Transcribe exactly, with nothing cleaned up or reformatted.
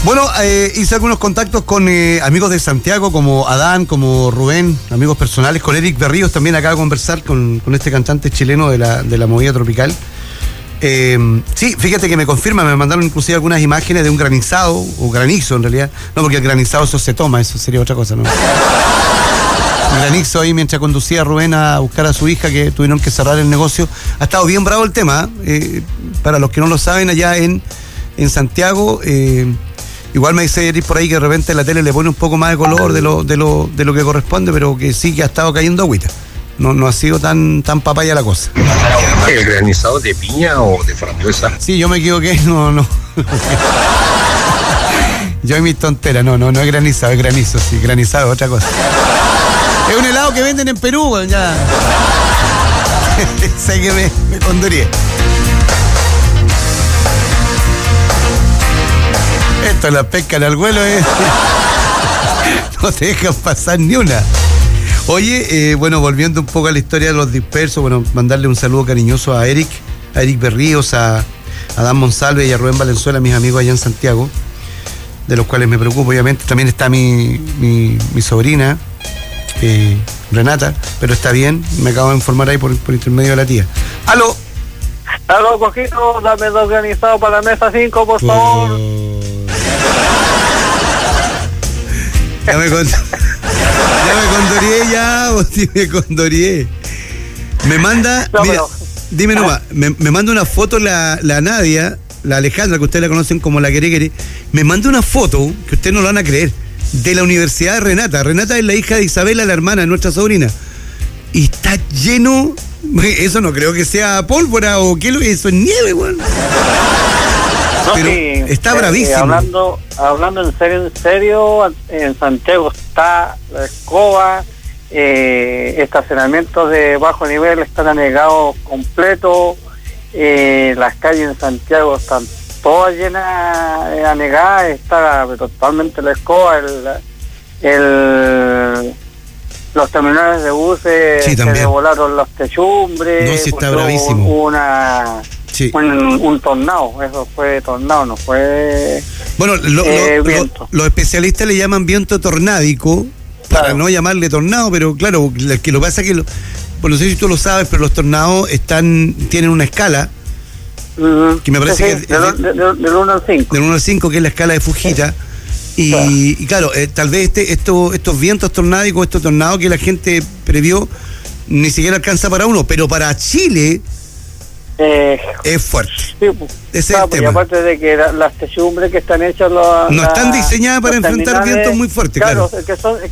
Bueno, eh, hice algunos contactos con eh, amigos de Santiago, como Adán, como Rubén, amigos personales, con Eric Berríos también acaba de conversar con, con este cantante chileno de la, de la movida tropical. Eh, sí, fíjate que me confirma, me mandaron inclusive algunas imágenes de un granizado, o granizo en realidad, no, porque el granizado eso se toma, eso sería otra cosa, ¿no? Granizo ahí mientras conducía a Rubén a buscar a su hija, que tuvieron que cerrar el negocio. Ha estado bien bravo el tema, ¿eh? Para los que no lo saben, allá en, en Santiago, eh, igual me dice Eric por ahí que de repente la tele le pone un poco más de color de lo, de lo, de lo que corresponde, pero que sí que ha estado cayendo agüita. No, no ha sido tan, tan papaya la cosa. ¿El granizado de piña o de frambuesa? Sí, yo me equivoqué, no, no. Yo y mis tonteras, no, no, no es granizado, es granizo, sí, granizado es otra cosa. Es un helado que venden en Perú, bueno, ya. Sé que me, me condurié. Esto es la pesca al vuelo, ¿eh? No te dejan pasar ni una. Oye, eh, bueno, volviendo un poco a la historia de los dispersos, bueno, mandarle un saludo cariñoso a Eric, a Eric Berríos, a, a Dan Monsalve y a Rubén Valenzuela, mis amigos allá en Santiago, de los cuales me preocupo, obviamente. También está mi, mi, mi sobrina, eh, Renata, pero está bien, me acabo de informar ahí por, por intermedio de la tía. ¡Aló! ¡Aló, Cojito! Dame dos granizados para la mesa cinco, por favor. Oh. Ya me contó. Ya me condorié, ya, o sí me condorié. Me manda, no, mira, pero... dime nomás, me, me manda una foto la, la Nadia, la Alejandra, que ustedes la conocen como la Queré Queré, me manda una foto, que ustedes no lo van a creer, de la Universidad de Renata. Renata es la hija de Isabela, la hermana de nuestra sobrina. Y está lleno, eso no creo que sea pólvora o qué, eso es nieve, weón. No, pero sí, está eh, bravísimo. Eh, hablando, hablando en serio, en serio, en Santiago está la escoba, eh, estacionamientos de bajo nivel están anegados completos, eh, las calles en Santiago están todas llenas, eh, anegadas, está totalmente la escoba, el, el los terminales de buses sí, se volaron los techumbres, no, sí, está bravísimo. Una Sí. Un, un tornado, eso fue tornado, no fue bueno, lo, eh, lo, viento. Lo, los especialistas le llaman viento tornádico, para claro. no llamarle tornado, pero claro, que lo pasa es que, lo, pues no sé si tú lo sabes, pero los tornados están tienen una escala, uh-huh. que me parece sí, que... Sí, del uno al cinco. Del uno al cinco, que es la escala de Fujita. Sí. Y, claro. y claro, eh, tal vez este, esto, estos vientos tornádicos, estos tornados que la gente previó, ni siquiera alcanza para uno, pero para Chile... Eh, es fuerte. Sí, pues, ese claro, es el tema. Y aparte de que la, las techumbres que están hechas los, no están diseñadas para enfrentar vientos muy fuertes, claro. claro. Que son,